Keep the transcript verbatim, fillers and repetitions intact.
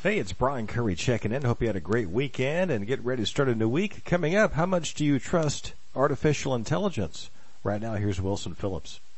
Hey, it's Brian Curry checking in. Hope you had a great weekend and get ready to start a new week. Coming up, how much do you trust artificial intelligence? Right now, here's Wilson Phillips.